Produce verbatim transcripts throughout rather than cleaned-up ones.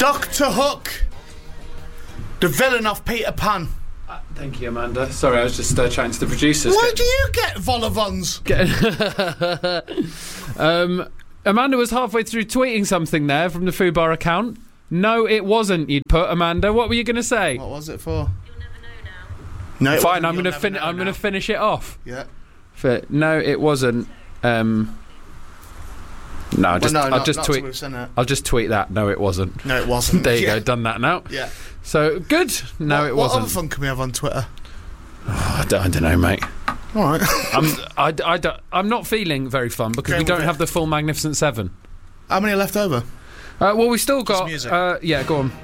Doctor Hook, the villain of Peter Pan. Uh, thank you, Amanda. Sorry, I was just uh, chatting to the producers. Why Get- do you get vol-au-vents? um, Amanda was halfway through tweeting something there from the Fubar account. No, it wasn't. You'd put Amanda. What were you going to say? What was it for? You'll never know now. No, it Fine, wasn't. I'm You'll going to never fin- know I'm going to now. finish it off. Yeah. For, no, it wasn't. Um, no, I'll just, well, no, I'll not, just not tweet. till we've sent it. I'll just tweet that. No, it wasn't. No, it wasn't. There you yeah. go. Done that now. Yeah. So good. No, what, it what wasn't. other fun can we have on Twitter? Oh, I, don't, I don't know, mate. All right. I'm. I, I don't, I'm not feeling very fun because Going we don't with it. have the full Magnificent Seven. How many are left over? Uh, well, we still got. music. Uh, yeah, go on.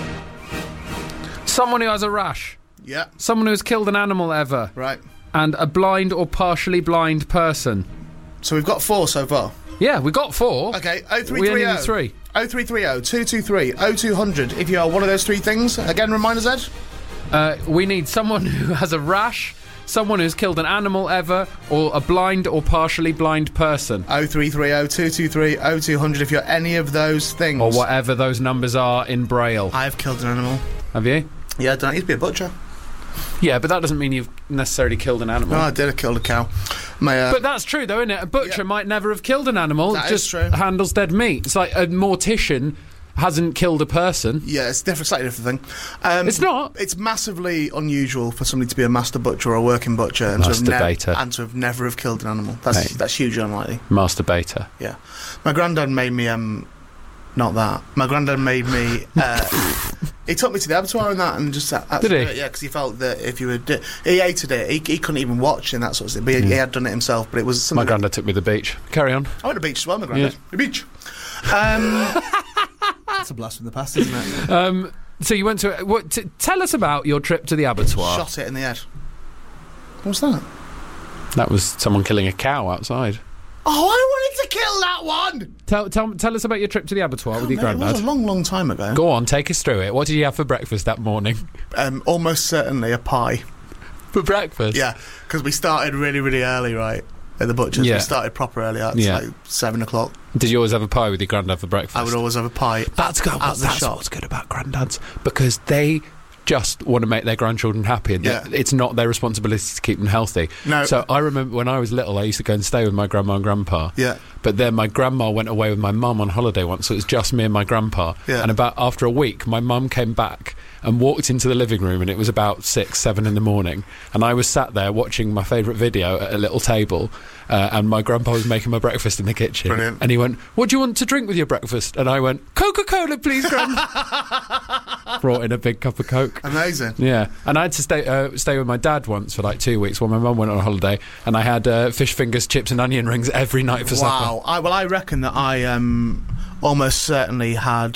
Someone who has a rash. Yeah. Someone who has killed an animal ever. Right. And a blind or partially blind person. So we've got four so far. Yeah, we got four. Okay. Oh three We three only oh. need three. Oh three three oh two two three oh two hundred. If you are one of those three things, again, remind us, Ed. Uh, we need someone who has a rash, someone who's killed an animal ever, or a blind or partially blind person. Oh three three oh two two three oh two hundred. If you're any of those things. Or whatever those numbers are in Braille. I have killed an animal. Have you? Yeah, I don't need to be a butcher. Yeah, but that doesn't mean you've necessarily killed an animal. No, I did. I killed a cow. My, uh, But that's true, though, isn't it? A butcher Yeah. might never have killed an animal. That is just true. handles dead meat. It's like a mortician hasn't killed a person. yeah, it's different, slightly different thing. Um, It's not. It's massively unusual for somebody to be a master butcher or a working butcher and to, have Masturbator. and to have never have killed an animal. That's Right. that's hugely unlikely. Masturbator. Yeah, my granddad made me um, not that. My granddad made me. Uh, he took me to the abattoir and that, and just had to Did he? do it, yeah, because he felt that if you were, di- he hated it. He, he couldn't even watch and that sort of thing. But he, he had done it himself. But it was something. My granddad took me to the beach. Carry on. I went to the beach as well. My granddad. Yeah. The beach. Um, that's a blast from the past, isn't it? Um, so you went to... What, t- tell us about your trip to the abattoir. Shot it in the head. What's that? That was someone killing a cow outside. Oh, I wanted to kill that one. Tell, tell, tell us about your trip to the abattoir with your Mate, it was granddad. a long, long time ago. Go on, take us through it. What did you have for breakfast that morning? Um, almost certainly a pie. For breakfast? Yeah, because we started really, really early, right? At the butcher's. Yeah. We started proper early. At Yeah. like seven o'clock. Did you always have a pie with your granddad for breakfast? I would always have a pie. That's good. at the That's shop. what's good about granddads, because they just want to make their grandchildren happy, and Yeah. it's not their responsibility to keep them healthy. No. So I remember when I was little, I used to go and stay with my grandma and grandpa. Yeah. But then my grandma went away with my mum on holiday once, so it was just me and my grandpa. Yeah. And about after a week, my mum came back and walked into the living room, and it was about six, seven in the morning, and I was sat there watching my favourite video at a little table, uh, and my grandpa was making my breakfast in the kitchen. Brilliant. And he went, "What do you want to drink with your breakfast?" And I went, "Coca-Cola, please, Gran." Brought in a big cup of Coke. Amazing. Yeah, and I had to stay uh, stay with my dad once for like two weeks while my mum went on holiday, and I had uh, fish fingers, chips, and onion rings every night for supper. Wow. I, well, I reckon that I um, almost certainly had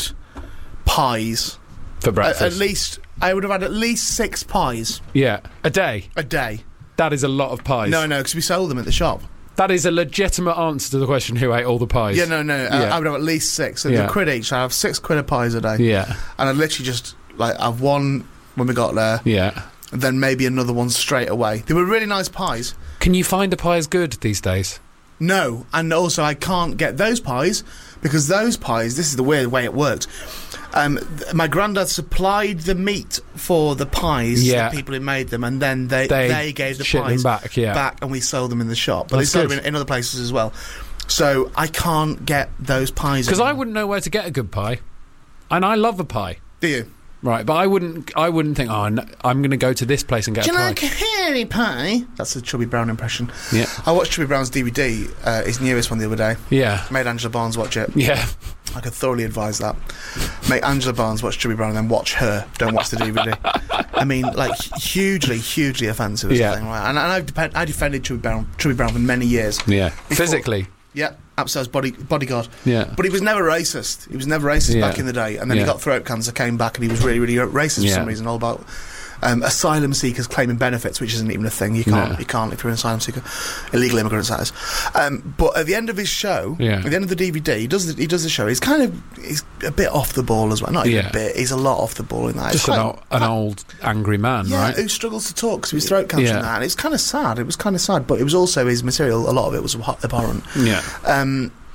pies. For At, breakfast. at least, I would have had at least six pies Yeah, a day. a day. That is a lot of pies. No, no, because we sold them at the shop. That is a legitimate answer to the question, who ate all the pies? Yeah, no, no. I, Yeah. I would have at least six. So Yeah. the quid each. I have six quid of pies a day. Yeah, And I'd literally just, like, have one when we got there, yeah. and then maybe another one straight away. They were really nice pies. Can you find a pie as good these days? No, and also I can't get those pies because those pies, this is the weird way it works. Um, th- my granddad supplied the meat for the pies, Yeah. the people who made them, and then they They they, gave the ship them pies back, yeah. back, and we sold them in the shop. But That's they sold good. them in, in other places as well. So I can't get those pies. Because I anymore. wouldn't know where to get a good pie, and I love a pie. Do you? Right, but I wouldn't. I wouldn't think. Oh, no, I'm going to go to this place and get Do a you pie. like a hairy pie? That's a Chubby Brown impression. Yeah, I watched Chubby Brown's D V D, uh, his newest one the other day. yeah, Made Angela Barnes watch it. yeah. I could thoroughly advise that. Make Angela Barnes watch Chubby Brown and then watch her. Don't watch the D V D. I mean, like, hugely, hugely offensive. Is Yeah. the thing, right? And, and I've depend- I defended Chubby Brown, Chubby Brown for many years. Yeah, Before- physically. Yeah, absolute body bodyguard. Yeah, But he was never racist. He was never racist Yeah. back in the day. And then Yeah. he got throat cancer, came back, and he was really, really racist Yeah. for some reason. All about um, asylum seekers claiming benefits, which isn't even a thing. You can't. No. You can't if you're an asylum seeker. Illegal immigrants, that is. Um, but at the end of his show, Yeah. at the end of the D V D, he does the, he does the show. He's kind of he's a bit off the ball as well. Not even Yeah. a bit. He's a lot off the ball in that. It's just an, quite- old, an old angry man, yeah, right? who struggles to talk because of his throat cancer Yeah. and that. And it's kind of sad. It was kind of sad, but it was also his material. A lot of it was abhor- abhorrent. Yeah, Um,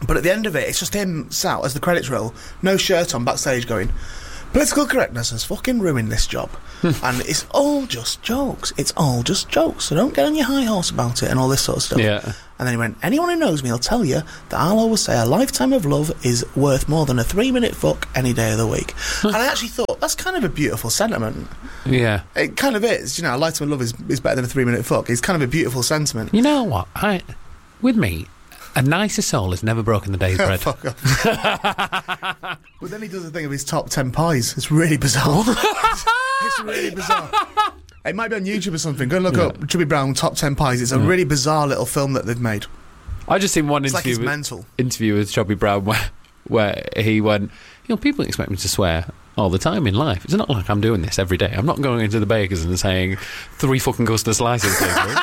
But at the end of it, it's just him sat as the credits roll, no shirt on, backstage going, political correctness has fucking ruined this job. And it's all just jokes. It's all just jokes. So don't get on your high horse about it and all this sort of stuff. Yeah. And then he went, anyone who knows me will tell you that I'll always say a lifetime of love is worth more than a three-minute fuck any day of the week. And I actually thought, that's kind of a beautiful sentiment. Yeah. It kind of is. You know, a lifetime of love is, is better than a three-minute fuck. It's kind of a beautiful sentiment. You know what? I, with me, a nicer soul has never broken the day's bread. Fuck off. But then he does the thing of his top ten pies. It's really bizarre. It's really bizarre. It might be on YouTube or something. Go and look yeah. up Chubby Brown top ten pies. It's a yeah. really bizarre little film that they've made. I just seen one it's interview, like with, mental. interview with Chubby Brown where, where he went, you know, people expect me to swear all the time in life. It's not like I'm doing this every day. I'm not going into the bakers and saying three fucking Gloucester slices.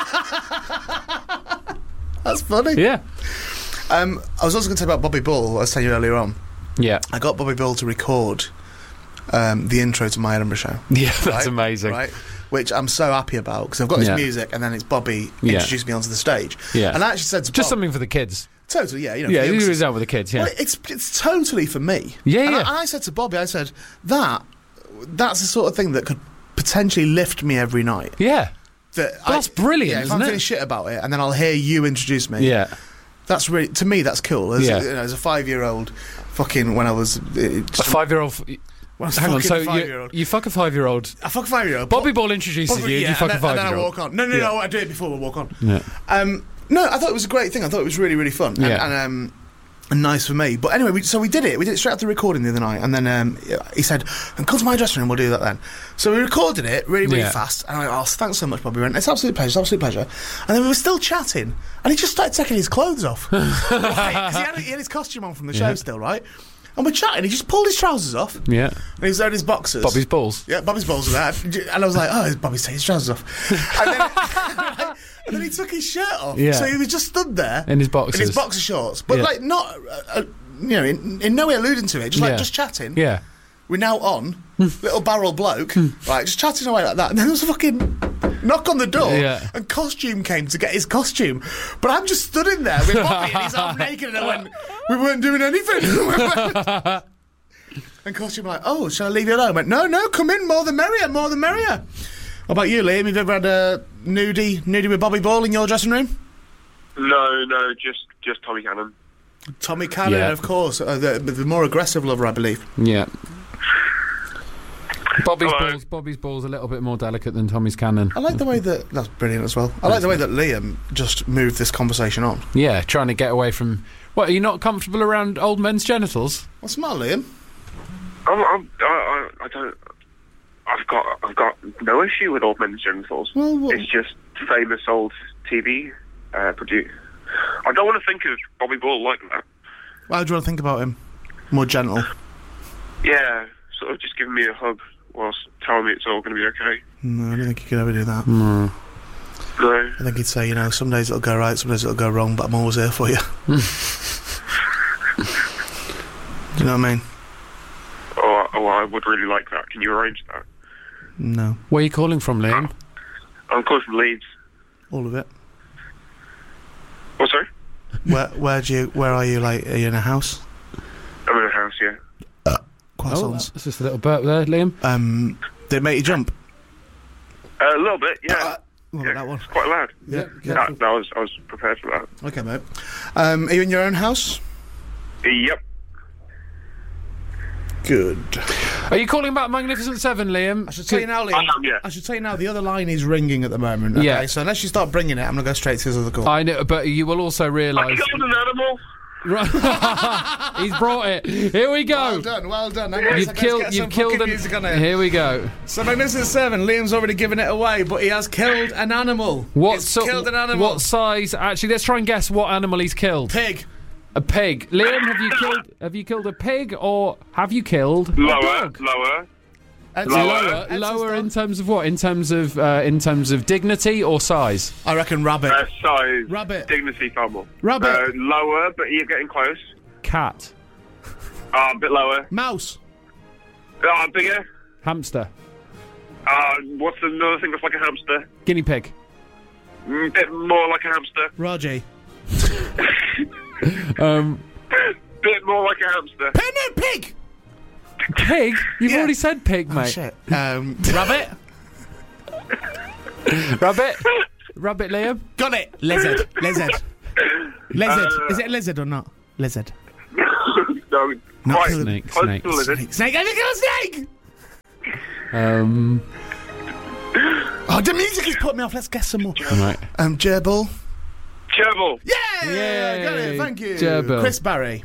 That's funny. Yeah. Um, I was also going to say about Bobby Bull, I was telling you earlier on. Yeah. I got Bobby Bull to record um, the intro to my Edinburgh show. Yeah, that's right? amazing. Right? Which I'm so happy about, because I've got his yeah. music, and then it's Bobby yeah. introduced me onto the stage. Yeah. And I actually said to Just Bob, something for the kids. Totally, yeah. You know, yeah, you do it out with the kids, yeah. Well, it's, it's totally for me. Yeah, and yeah. I, and I said to Bobby, I said, that, that's the sort of thing that could potentially lift me every night. Yeah. That well, I, that's brilliant, yeah, if isn't I'm it? feeling shit about it, and then I'll hear you introduce me. Yeah. That's really, to me, that's cool. As, yeah. you know, as a five-year-old, fucking, when I was... Uh, a five-year-old... F- Hang on, so you, you fuck a five-year-old... I fuck a five-year-old. Bobby Ball introduces Bobby, you, yeah, you fuck and a then, five-year-old. And then I walk on. No, no, yeah. no, I do it before we walk on. Yeah. Um, no, I thought it was a great thing. I thought it was really, really fun. And, yeah. and, um, and nice for me. But anyway, we, so we did it. We did it straight after recording the other night. And then um, he said, and come to my dressing room, we'll do that then. So we recorded it really, really yeah. fast. And I went, oh, thanks so much, Bobby. He went, it's absolute pleasure, it's absolute pleasure. And then we were still chatting. And he just started taking his clothes off. Right? 'Cause he had, he had his costume on from the show yeah. still, right? And we're chatting, he just pulled his trousers off. Yeah. And he was wearing his boxers. Bobby's balls. Yeah, Bobby's balls were there. And I was like, oh, Bobby's taking his trousers off. And then, and then he took his shirt off. Yeah. So he was just stood there. In his boxers. In his boxer shorts. But, yeah. like, not, uh, uh, you know, in, in no way alluding to it. Just, like, yeah. just chatting. Yeah. We're now on. Little barrel bloke. Right, just chatting away like that. And then there was a fucking knock on the door. Yeah. And Costume came to get his costume. But I'm just stood in there with Bobby and he's half naked. And I went, we weren't doing anything. And Costume like, oh, shall I leave you alone? I went, no, no, come in, more the merrier, more the merrier. What about you, Liam? Have you ever had a nudie, nudie with Bobby Ball in your dressing room? No, no, just just Tommy Cannon. Tommy Cannon, yeah. of course, uh, the, the more aggressive lover, I believe. Yeah. Bobby's Hello. balls. Bobby's balls a little bit more delicate than Tommy's cannon. I like the way that that's brilliant as well. I like the way that Liam just moved this conversation on. Yeah, trying to get away from. What, are you not comfortable around old men's genitals? What's the matter, Liam? I'm, I'm, I, I, I don't. I've got, I've got no issue with old men's genitals. Well, what? It's just famous old T V uh, produce. I don't want to think of Bobby Ball like that. Why do you want to think about him? More gentle. Yeah, sort of just giving me a hug whilst telling me it's all going to be okay. No, I don't think he could ever do that. Mm. No. I think he'd say, you know, some days it'll go right, some days it'll go wrong, but I'm always here for you. Do you know what I mean? Oh, oh, I would really like that. Can you arrange that? No. Where are you calling from, Liam? I'm calling from Leeds. All of it. Oh, sorry? Where where do you where are you, like, are you in a house? I'm in a house, yeah. Croissants. Oh, that's just a little burp there, Liam. Um did it make you jump? Uh, a little bit, yeah. Uh, what yeah, about that one? It's quite loud. Yeah, yeah. That, that was, I was prepared for that. Okay, mate. Um, are you in your own house? Yep. Good. Are you calling about Magnificent Seven, Liam? I should tell you now, Liam. I am, yeah. I should tell you now, the other line is ringing at the moment. Okay? Yeah. So unless you start bringing it, I'm going to go straight to his other call. I know, but you will also I realise. killed an animal. He's brought it. Here we go. Well done, well done. Hang on a You've second, killed. let's get You've some killed fucking an. music on here. Here we go. So Magnificent Seven, Liam's already given it away, but he has killed an animal. What He's so- killed an animal. What size? Actually, let's try and guess what animal he's killed. Pig. A pig. Liam, have you killed? Have you killed a pig, or have you killed a Lower, dog? lower. Edson- Lower. Lower, Edson's lower dog. in terms of what? In terms of uh, in terms of dignity or size? I reckon rabbit. Uh, size. Rabbit. Dignity fumble. Rabbit. Uh, lower, but you're getting close. Cat. Uh, a bit lower. Mouse. Uh, bigger. Hamster. Uh, what's another thing that's like a hamster? Guinea pig. A bit more like a hamster. Raji. Um, Bit more like a hamster. P- no, pig! Pig? You've Yeah. already said pig, Oh, mate. shit. Um, rabbit? Rabbit? Rabbit, Liam? Got it. Lizard. Lizard. Lizard. Uh, Is it a lizard or not? Lizard. no, Not quite snake, close snake. to a lizard. Snake. Snake. I think it's a snake! Um, Oh, the music has put me off. Let's guess some more. right. Um, gerbil. Gerbil. Yeah! Yay. Got it. Thank you. Gerbil. Chris Barry.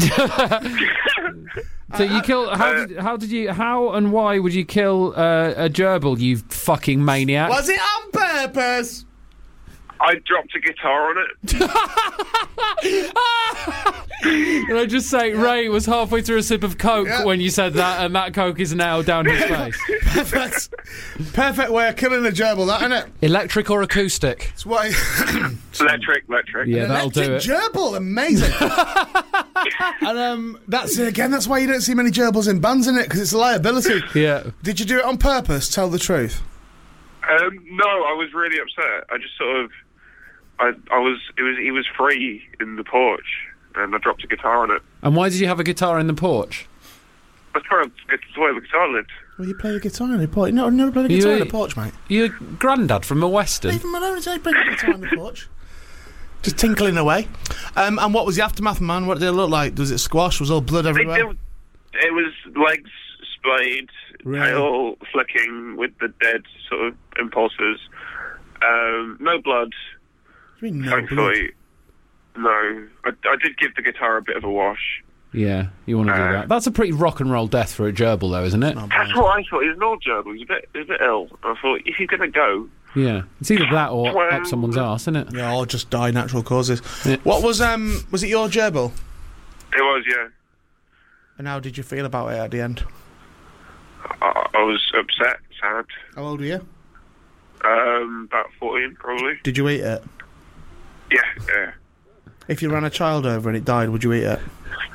So you kill? How uh, did? How did you? How and why would you kill uh, a gerbil? You fucking maniac! Was it on purpose? I dropped a guitar on it. Can I just say, Ray was halfway through a sip of Coke Yeah. when you said that, and that Coke is now down his face. Perfect. Perfect way of killing a gerbil, that, isn't it? Electric or acoustic? It's why. Electric, electric. Yeah, that'll do Electric it. gerbil, amazing. And um, that's again. That's why you don't see many gerbils in bands, in it, because it's a liability. Yeah. Did you do it on purpose? Tell the truth. Um, no, I was really upset. I just sort of, I, I was, it was, he was free in the porch, and I dropped a guitar on it. And why did you have a guitar in the porch? That's where that's where the guitar lived. Well, you play the guitar in the porch. No, I've never played a You- guitar in the porch, mate. Your granddad from a western. Even my own day playing the guitar in the porch. Just tinkling away. Um, and what was the aftermath, man? What did it look like? Was it squash? Was all blood It, everywhere? it, it was legs splayed, Really? tail flicking with the dead sort of impulses. Um, no blood, You mean no blood? thankfully. No, I, I did give the guitar a bit of a wash. Yeah, you want to do Uh, that. That's a pretty rock and roll death for a gerbil, though, isn't it? Oh, That's boy. what I thought. He's an old gerbil. He's a bit, he's a bit ill. I thought if he's gonna go, Yeah. It's either that or Well- up someone's arse, isn't it? Yeah, or just die natural causes. Yeah. What was um? Was it your gerbil? it was yeah. And how did you feel about it at the end? I, I was upset, sad. How old were you? Um, about fourteen, probably. Did you eat it? Yeah, yeah. If you ran a child over and it died, would you eat it?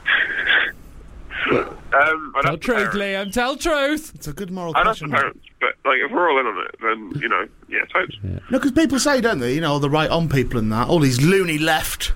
Um, I'd Tell ask the truth, parents. Liam. Tell truth. It's a good moral I'd ask the question. mate. parents, but like if we're all in on it, then you know, yeah, totes. No, because people say, don't they? You know, the right on people and that. All these loony left.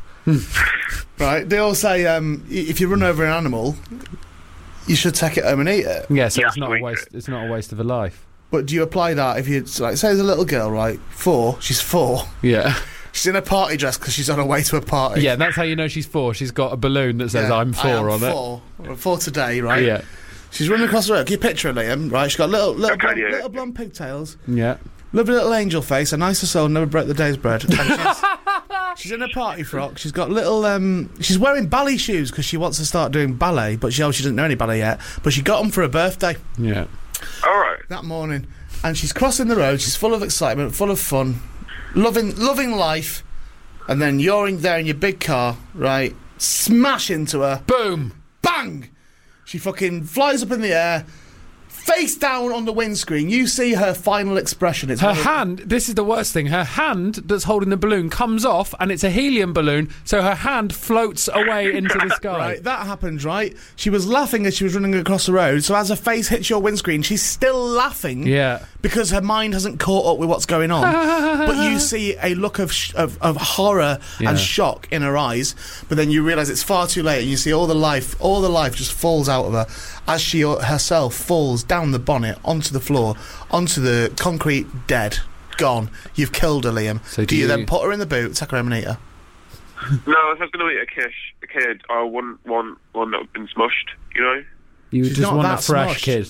Right? They all say, um, i- if you run over an animal, you should take it home and eat it. Yeah, so Yeah, it's not a sweet. waste. It's not a waste of a life. But do you apply that if you like? Say there's a little girl, right? Four. She's four. Yeah. She's in a party dress because she's on her way to a party. Yeah, that's how you know she's four. She's got a balloon that says Yeah, "I'm four" I am on four. it. Four today, right? it. Yeah. She's running across the road. Can you picture her, Liam? Right? She's got little, little, Okay, blonde, yeah. little blonde pigtails, Yeah. lovely little angel face, a nicer soul, never broke the day's bread. And she's, she's in a party frock. She's got little. Um, she's wearing ballet shoes because she wants to start doing ballet, but she oh, she doesn't know any ballet yet. But she got them for her birthday Yeah. All right. that morning, and she's crossing the road. She's full of excitement, full of fun, loving, loving life. And then you're in there in your big car, right? Smash into her. Boom. Bang! She fucking flies up in the air, face down on the windscreen. You see her final expression. It's Her one of- hand, this is the worst thing, her hand that's holding the balloon comes off and it's a helium balloon, so her hand floats away into the sky. Right, that happens, right? She was laughing as she was running across the road, so as her face hits your windscreen, she's still laughing Yeah. because her mind hasn't caught up with what's going on. But you see a look of, sh- of, of horror Yeah. and shock in her eyes, but then you realise it's far too late and you see all the life, all the life just falls out of her as she herself falls down the bonnet, onto the floor, onto the concrete, dead, gone. You've killed her, Liam. So do, do you, you- then put her in the boot, take her home and eat her? No, if I was going to eat a kid, a kid, I wouldn't want one that had been smushed. You know. You She's just not want a that fresh smushed. kid.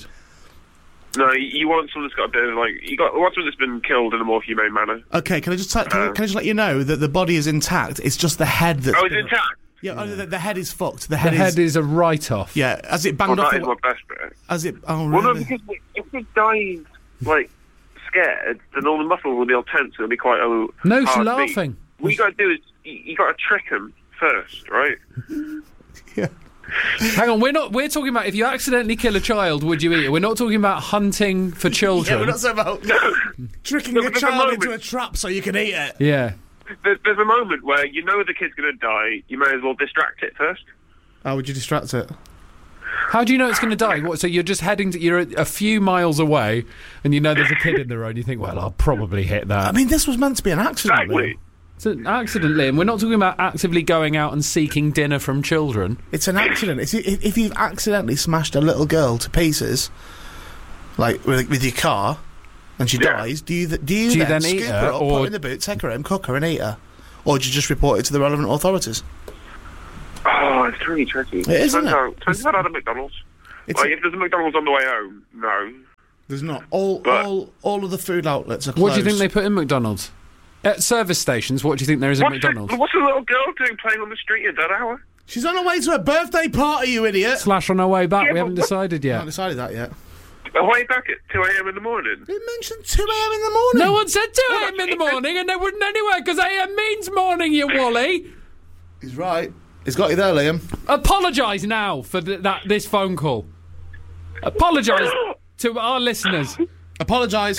No, you you want someone that's got a bit of like you got want someone that's been killed in a more humane manner. Okay, can I just t- can, I, Uh, can I just let you know that the body is intact? It's just the head that's. Oh, it's been- intact. Yeah, oh, the, the head is fucked. The The head, head is. is a write-off. Yeah, as it Well, banged off. that is The, my best bit. as it. Oh, Well, no, really? because if it dies like scared, then all the muscles will be all tense and it'll be quite a No, she's hard beat. laughing. What you got to do is you, you got to trick them first, right? Yeah. Hang on, we're not. We're talking about if you accidentally kill a child, would you eat it? We're not talking about hunting for Yeah, children. we're not saying about tricking No, a but there's a child moment- into a trap so you can eat it. Yeah. There, there's a moment where you know the kid's going to die. You may as well distract it first. How would you distract it? How do you know it's going to die? What? So you're just heading to. You're a, a few miles away, and you know there's a kid in the road. You think, well, I'll probably hit that. I mean, this was meant to be an accident. Exactly. It's an accident, Liam. We're not talking about actively going out and seeking dinner from children. It's an accident. It's, if, if you've accidentally smashed a little girl to pieces, like with, with your car, and she Yeah. dies, do you th- do you Do you then, then eat scoop her, her up, put or- her in the boot, take her home, cook her, and eat her, or do you just report it to the relevant authorities? Oh, it's really tricky. It is, isn't turns it? out, turns out at a McDonald's. It's Like, if there's a McDonald's on the way home, no. There's not all But- all all of the food outlets are closed. What do you think they put in McDonald's? At service stations, what do you think there is at What's the, McDonald's? what's a little girl doing playing on the street at that hour? She's on her way to her birthday party, you idiot. Slash on our way back. Yeah, we but haven't what- decided I yet. haven't decided that yet. Way back at two a.m. in the morning. They mentioned two a.m. in the morning. No one said two a.m. in the morning, and they wouldn't anyway, because A M means morning, you Wally. He's right. He's got you there, Liam. Apologise now for th- that this phone call. Apologise to our listeners. Apologise.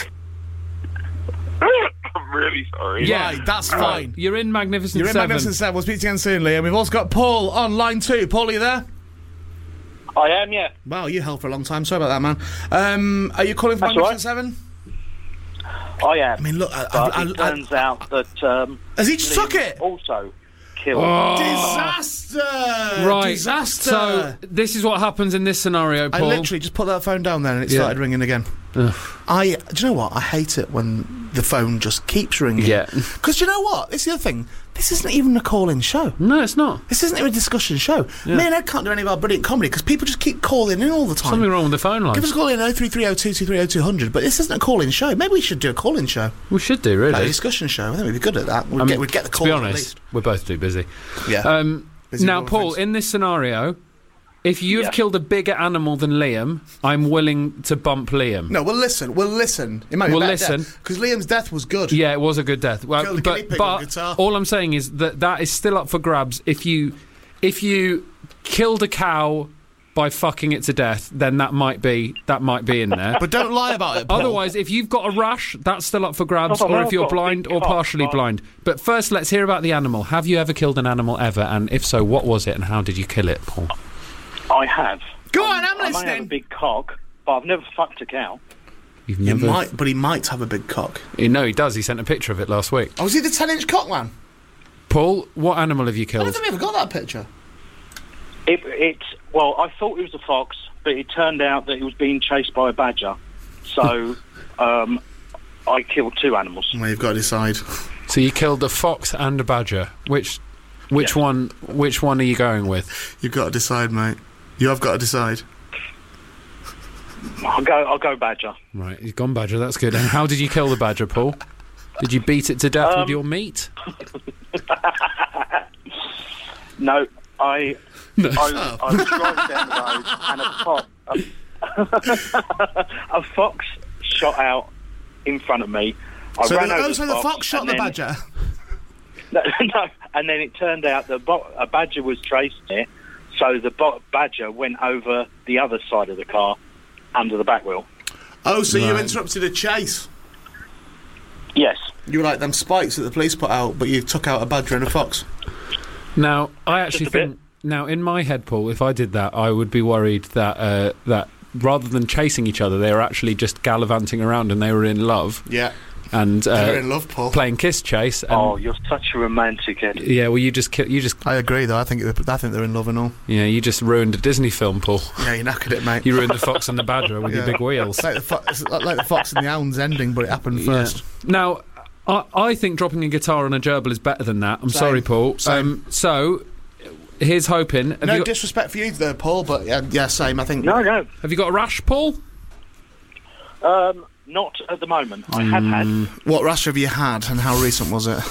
I'm really sorry. Yeah. Right, that's fine. You're in Magnificent You're in Seven. Magnificent Seven. We'll speak to you again soon, Liam. We've also got Paul on line two. Paul, are you there? I am, yeah. Wow, you held for a long time. Sorry about that, man. Um, are you calling for That's Magnificent all right. Seven? I am. I mean, look, I, but I, it I, turns out that um, has he just Liam took it? also killed. Oh. Disaster! Right. Disaster! So this is what happens in this scenario, I Paul. literally just put that phone down there and it Yeah. started ringing again. Ugh. I, do you know what? I hate it when the phone just keeps ringing. Yeah. Because you know what? This is the other thing. This isn't even a call-in show. No, it's not. This isn't even a discussion show. Yeah. Me and Ed can't do any of our brilliant comedy because people just keep calling in all the time. Something wrong with the phone line. Give us a call in oh three three oh two two three oh two hundred, but this isn't a call-in show. Maybe we should do a call-in show. We should do, really. Like a discussion show. I think we'd be good at that. We'd, I mean, get, we'd get the to call be at honest, least. we're both too busy. Yeah. Um, Busy now, with other Paul, things. in this scenario, if you have Yeah. killed a bigger animal than Liam, I'm willing to bump Liam. No, we'll listen. We'll listen. It might be We'll better listen. because Liam's death was good. Yeah, it was a good death. Well, Killed a guinea but pig but with a guitar. all I'm saying is that that is still up for grabs. If you if you killed a cow by fucking it to death, then that might be that might be in there. But don't lie about it, Paul. Otherwise, if you've got a rash, that's still up for grabs, Oh, or I've if you're got a blind big or cock, partially right. blind. But first, let's hear about the animal. Have you ever killed an animal ever? And if so, what was it and how did you kill it, Paul? I have. Go on, I'm I may have a listening. big cock, but I've never fucked a cow. You've He never. might, but he might have a big cock. Eh, No, he does. He sent a picture of it last week. Oh, is he the ten-inch cock man? Paul, what animal have you I don't killed? think we ever got that picture. It, it's well, I thought it was a fox, but it turned out that it was being chased by a badger. So, um, I killed two animals. Well, you've got to decide. So you killed a fox and a badger. Which, which Yeah. one? Which one are you going with? You've got to decide, mate. You have got to decide. I'll go. I'll go badger. Right, you've gone badger. That's good. And how did you kill the badger, Paul? Did you beat it to death with Um, your meat? No, I. No. I, I was driving down the road, and a fox, a, a fox shot out in front of me. I So, ran the, over oh, so the fox shot and the then- badger. No, no, and then it turned out that bo- a badger was chasing it, so the bo- badger went over the other side of the car, under the back wheel. Oh, so you Right. interrupted a chase. Yes. You were like them spikes that the police put out, but you took out a badger and a fox. Now, I actually Just a bit. think. Now, in my head, Paul, if I did that, I would be worried that uh, that rather than chasing each other, they were actually just gallivanting around and they were in love Yeah. and They're uh, in love, Paul. playing kiss chase. And, Oh, you're such a romantic, Ed. yeah, well, you just ki- you just I agree, though. I think it- I think they're in love and all. yeah, you just ruined a Disney film, Paul. Yeah, you knackered it, mate. You ruined the fox and the badger with your Yeah. big wheels. It's like the, fo- it's like the Fox and the Hound's ending, but it happened Yeah. first. Now, I, I think dropping a guitar on a gerbil is better than that. I'm Same. sorry, Paul. Same. Um, so, here's hoping. Have, No you got, disrespect for you there, Paul, but yeah, yeah, same. I think. No, no, have you got a rash, Paul? um, not at the moment. I have had. What rash have you had, and how recent was it?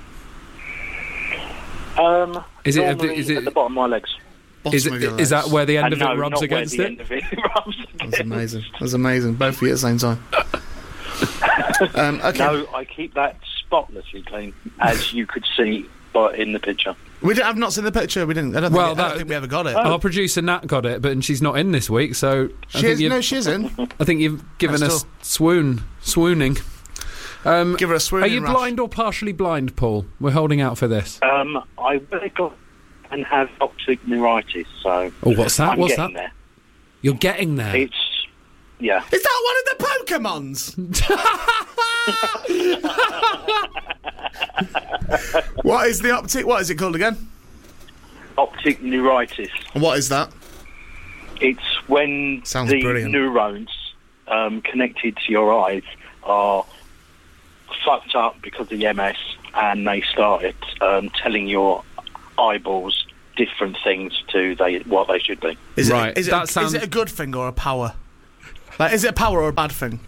Um, Is it a normally bit- is it- at the bottom of my legs? Is, Bottom of your it, is that legs. where the end And of no, it rubs not against where it? the end of it rubs That's against. amazing. That's amazing. Both of you at the same time. um, okay. No, I keep that spotlessly clean, as you could see by in the picture. We didn't, I've not seen the picture. We didn't. I don't, Well, think, I don't that- think we ever got it. Our producer Nat got it, but and she's not in this week, so I she think, is, you've, no, she isn't. I think you've given That's us swoon, swooning. Um, Give her a swoon. are you blind or partially blind, Paul? We're holding out for this. Um, I really got and have optic neuritis, so Oh, what's that? I'm What's getting that? there. You're getting there. It's yeah. Is that one of the Pokemons? What is the optic? What is it called again? Optic neuritis. And what is that? It's when Sounds the brilliant. neurons um, connected to your eyes are fucked up because of the M S, and they started um, telling your eyeballs different things to they what they should be. Is Right, It, is, that it, sounds- is it a good thing or a power? Like, is it a power or a bad thing?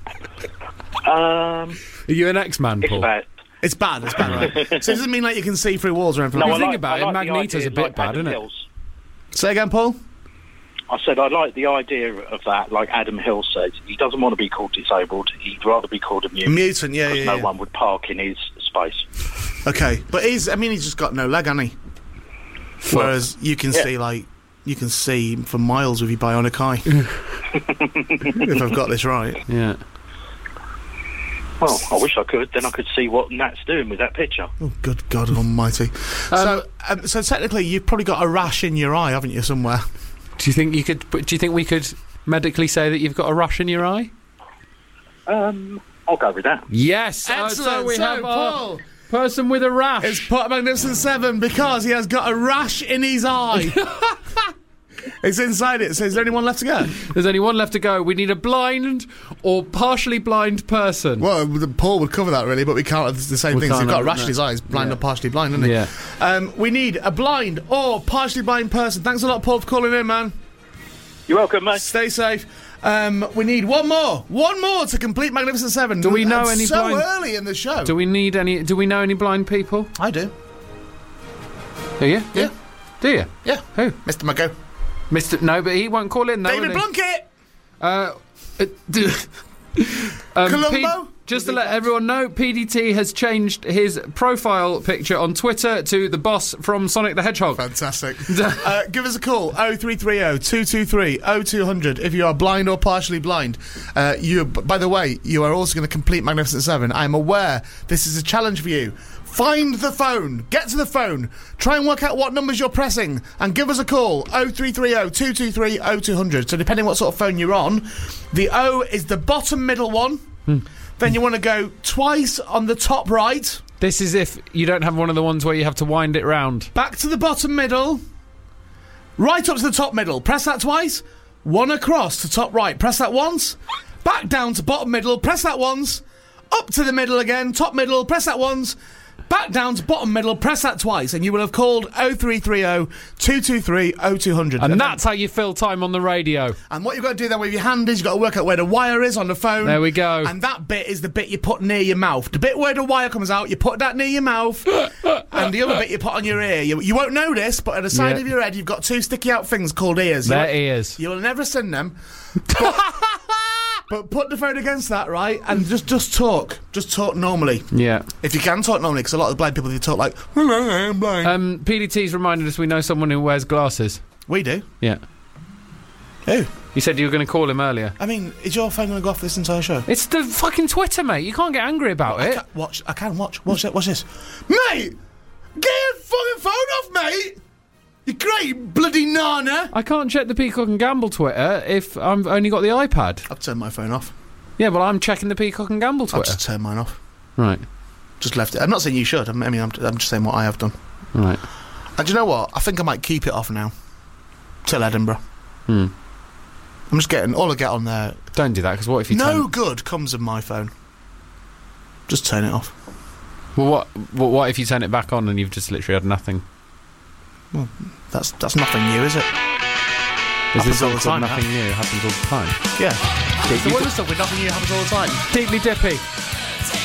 Um, Are you an X-Man, it's Paul? about. It's bad. It's bad, right? So it doesn't mean like you can see through walls or anything. No, like you I that. think like, about I it, like the Magneto's idea, a bit like bad, Adam isn't it? Hills. Say again, Paul. I said I like the idea of that, like Adam Hill says. He doesn't want to be called disabled. He'd rather be called a A mutant. mutant, yeah, Because yeah, no yeah. one would park in his space. Okay, but he's. I mean, he's just got no leg, hasn't he? Whereas you can Yeah. see like you can see for miles with your bionic eye. If I've got this right. Yeah. Well, I wish I could. Then I could see what Nat's doing with that picture. Oh, good God Almighty! so, um, so technically, you've probably got a rash in your eye, haven't you, somewhere? Do you think you could? Do you think we could medically say that you've got a rash in your eye? Um, I'll go with that. Yes. uh, so we have our person with a rash. It's Potter Magnificent Seven because he has got a rash in his eye. It's inside it. So is there anyone left to go? There's only one left to go. We need a blind or partially blind person. Well, the Paul would cover that really, but we can't have the same We thing. So can't you've got a have- rash no. in his eyes, blind Yeah. or partially blind, isn't he? Yeah. Um, we need a blind or partially blind person. Thanks a lot, Paul, for calling in, man. You're welcome, mate. Stay safe. Um, we need one more, one more to complete Magnificent Seven. Do we know It's any so blind- early in the show? Do we need any? Do we know any blind people? I do. Do you? Yeah. Do you? Yeah. Who? Mister Mago. Mister No, but he won't call in. though, David will he? Blunkett. Uh, uh, d- um, Columbo? P- just to let everyone know, P D T has changed his profile picture on Twitter to the boss from Sonic the Hedgehog. Fantastic. uh, give us a call, oh three three oh, two two three, oh two hundred if you are blind or partially blind. Uh, you, by the way, you are also going to complete Magnificent Seven. I'm aware this is a challenge for you. Find the phone, get to the phone, try and work out what numbers you're pressing, and give us a call, oh three three oh, two two three, oh two hundred. So depending what sort of phone you're on, the O is the bottom middle one. Then you want to go twice on the top right, This is if you don't have one of the ones where you have to wind it round. back to the bottom middle, right up to the top middle, press that twice, one across to top right, press that once, back down to bottom middle, press that once, up to the middle again, top middle, press that once, back down to bottom middle, press that twice, and you will have called oh three three oh, two two three, oh two hundred. And then- that's how you fill time on the radio. And what you've got to do then with your hand is you've got to work out where the wire is on the phone. There we go. And that bit is the bit you put near your mouth. The bit where the wire comes out, you put that near your mouth. And the other bit you put on your ear. You, you won't know this, but at the side Yeah. of your head, you've got two sticky out things called ears. You Their won't- ears. You'll never send them. But, but put the phone against that, right? And just, just talk. Just talk normally. Yeah. If you can talk normally, because a lot of the blind people, they talk like, hello, I'm blind. Um, P D T's reminded us we know someone who wears glasses. we do. Yeah. Who? You said you were going to call him earlier. I mean, is your phone going to go off this entire show? It's the fucking Twitter, mate. You can't get angry about I it. can watch. I can watch. Watch that. Watch this, mate. Get your fucking phone off, mate. You great bloody nana. I can't check the Peacock and Gamble Twitter if I've only got the iPad. I've turned my phone off. Yeah, well, I'm checking the Peacock and Gamble I've Twitter. just turned mine off. Right. Just left it. I'm not saying you should. I mean, I'm, I'm just saying what I have done. Right. And do you know what? I think I might keep it off now till Edinburgh. Hmm. I'm just getting all I get on there. Don't do that, because what if you No turn... good comes of my phone. Just turn it off. Well, what, what, what if you turn it back on and you've just literally had nothing? That's that's nothing new, is it? Is Happens this all all the time, nothing new? Happens all the time. Yeah. Yeah, The you wonder stuff with nothing new happens all the time. Deeply dippy.